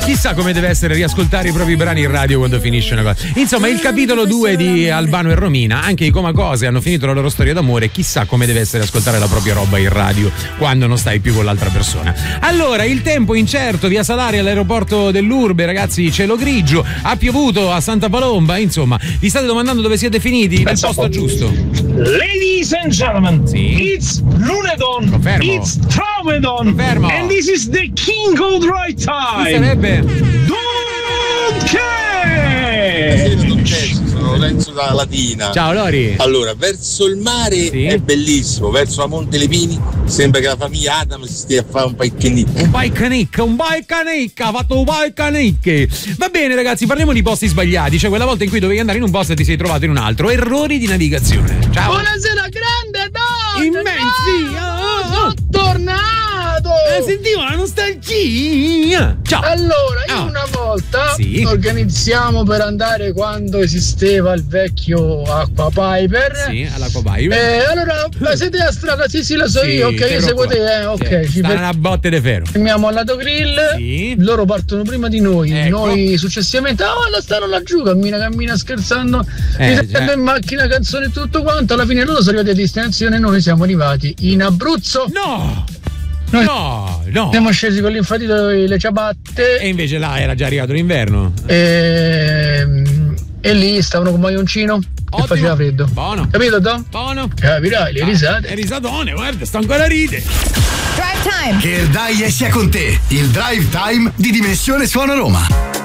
Chissà come deve essere riascoltare i propri brani in radio quando finisce una cosa. Insomma, il capitolo 2 di Albano e Romina, anche i Comacose hanno finito la loro storia d'amore. Chissà come deve essere ascoltare la propria roba in radio quando non stai più con l'altra persona. Allora, il tempo incerto, via Salari all'aeroporto dell'Urbe, ragazzi, cielo grigio, ha piovuto a Santa Palomba, insomma, vi state domandando dove siete finiti? Nel posto giusto. Ladies and gentlemen, it's Lunedon, Confermo. it's Traumedon, Confermo. and this is the King of the Right Chi Time. sarebbe? Don't care! Sono Lorenzo da Latina. Ciao Lori. Allora, verso il mare è bellissimo, verso la Monte Lepini sembra che la famiglia Adam si stia a fare un picnic. Un bike ha fatto un bike. Va bene ragazzi, parliamo di posti sbagliati, cioè quella volta in cui dovevi andare in un posto e ti sei trovato in un altro. Errori di navigazione. Ciao. Buonasera grande Don! Immensi! Sono tornato! Sentivo la nostalgia! Ciao! Allora, io una volta organizziamo per andare quando esisteva il vecchio Acqua Piper. Sì, all'Acqua Piper. Allora, siete a strada, sì, lo so io, ok, io seguo te, ok. Sta una botte de ferro. Fermiamo al lato grill, loro partono prima di noi, noi successivamente, lo stanno laggiù, cammina scherzando, mettendo in macchina canzoni e tutto quanto, alla fine loro sono arrivati a destinazione e noi siamo arrivati in Abruzzo. No! Siamo scesi con l'infatito e le ciabatte. E invece là era già arrivato l'inverno. E lì stavano con maglioncino e faceva freddo. Buono. Capito, Don? Buono. Capirai, le risate. Le risatone, guarda, sto ancora a ride. Drive Time. Che il Dai sia con te. Il Drive Time di Dimensione Suono Roma.